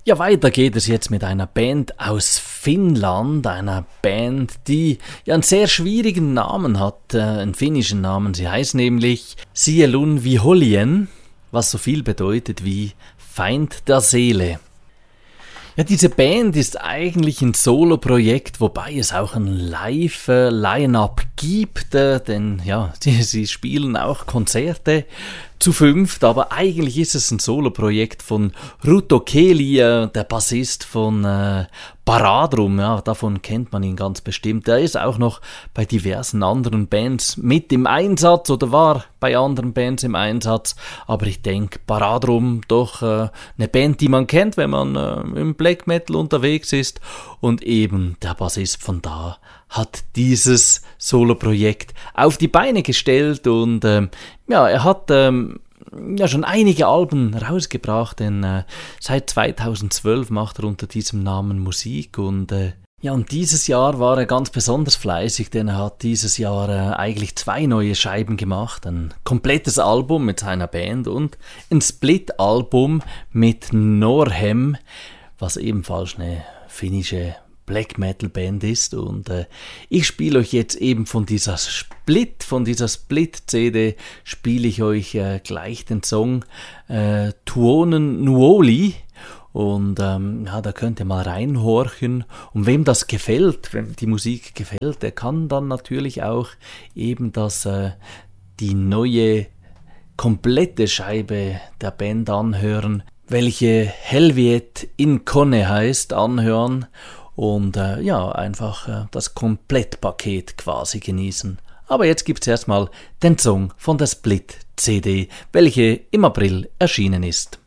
Ja, weiter geht es jetzt mit einer Band aus Finnland, einer Band, die ja einen sehr schwierigen Namen hat, einen finnischen Namen. Sie heißt nämlich Sielun Vihollien, was so viel bedeutet wie Feind der Seele. Ja, diese Band ist eigentlich ein Solo-Projekt, wobei es auch ein Live-Line-Up gibt, denn ja, sie spielen auch Konzerte zu fünft, aber eigentlich ist es ein Solo-Projekt von Ruto Keli, der Bassist von Paradrum, ja, davon kennt man ihn ganz bestimmt. Der ist auch noch bei diversen anderen Bands mit im Einsatz oder war bei anderen Bands im Einsatz, aber ich denke, Paradrum doch eine Band, die man kennt, wenn man im Black Metal unterwegs ist, und eben der Bassist von da hat dieses Solo-Projekt auf die Beine gestellt und ja, er hat ja schon einige Alben rausgebracht, denn seit 2012 macht er unter diesem Namen Musik und ja, und dieses Jahr war er ganz besonders fleißig, denn er hat dieses Jahr eigentlich 2 neue Scheiben gemacht, ein komplettes Album mit seiner Band und ein Split-Album mit Norhem, was ebenfalls eine finnische Black Metal Band ist, und ich spiele euch jetzt eben von dieser Split-CD spiele ich euch gleich den Song Tuonen Nuoli, und ja, da könnt ihr mal reinhorchen, und wem das gefällt, wem die Musik gefällt, der kann dann natürlich auch eben die neue komplette Scheibe der Band anhören, welche Helviet in Konne heißt, anhören und ja, einfach das Komplettpaket quasi genießen. Aber jetzt gibt's erstmal den Song von der Split-CD, welche im April erschienen ist.